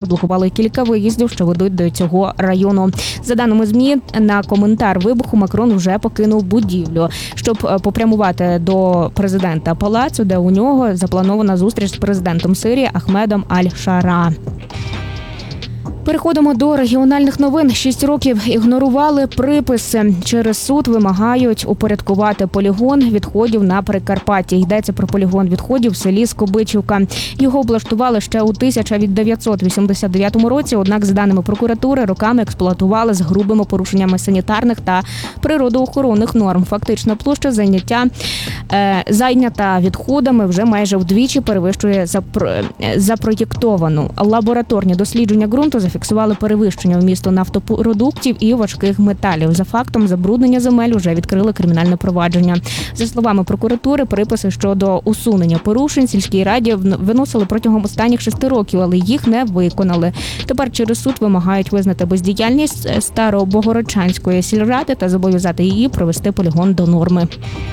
заблокували кілька виїздів, що ведуть до цього району. За даними ЗМІ, на коментар вибуху Макрон вже покинув будівлю, щоб попрямувати до президента палацу, де у нього запланована зустріч з президентом Сирії Ахмедом Аль-Шара. Переходимо до регіональних новин. 6 років ігнорували приписи. Через суд вимагають упорядкувати полігон відходів на Прикарпатті. Йдеться про полігон відходів в селі Скобичівка. Його облаштували ще у 1989 році, однак, за даними прокуратури, роками експлуатували з грубими порушеннями санітарних та природоохоронних норм. Фактична площа зайнята відходами вже майже вдвічі перевищує запроєктовану. Лабораторні дослідження ґрунту зафіксували перевищення вмісту нафтопродуктів і важких металів. За фактом забруднення земель вже відкрили кримінальне провадження. За словами прокуратури, приписи щодо усунення порушень сільській раді виносили протягом останніх 6 років, але їх не виконали. Тепер через суд вимагають визнати бездіяльність Старобогородчанської сільради та зобов'язати її привести полігон до норми.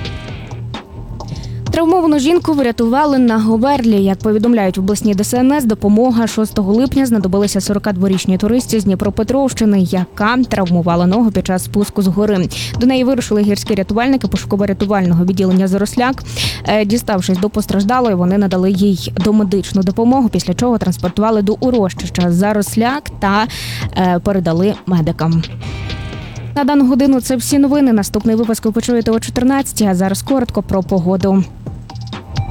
Травмовану жінку врятували на Говерлі. Як повідомляють в обласній ДСНС, допомога 6 липня знадобилася 42-річній туристці з Дніпропетровщини, яка травмувала ногу під час спуску з гори. До неї вирушили гірські рятувальники пошуково-рятувального відділення «Зоросляк». Діставшись до постраждалої, вони надали їй домедичну допомогу, після чого транспортували до урочища «Заросляк» та передали медикам. На дану годину це всі новини. Наступний випуск ви почуєте о 14-й, а зараз коротко про погоду.